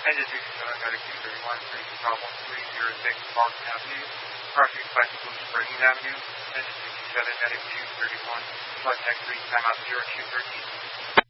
District 7 Medicaid 31 Street, problem 306 Martin Avenue, crossing bicycle Spring Avenue, District 7 Medicaid 31, Flight Taxi, timeout 0213.